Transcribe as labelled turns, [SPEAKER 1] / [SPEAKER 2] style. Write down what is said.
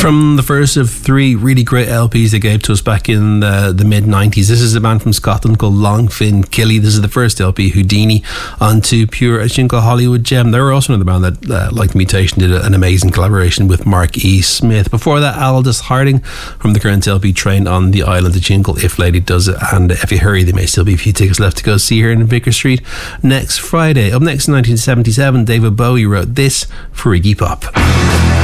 [SPEAKER 1] From the first of three really great LPs they gave to us back in the mid-90s. This is a band from Scotland called Longfin Killy. This is the first LP, Houdini, onto Pure, a tune called Hollywood Gem. They were also another band that, like Mutation, did an amazing collaboration with Mark E. Smith. Before that, Aldous Harding from the current LP Train on the Island, a tune called If Lady Does It. And if you hurry, there may still be a few tickets left to go see her in Vicar Street next Friday. Up next in 1977, David Bowie wrote this for Iggy Pop.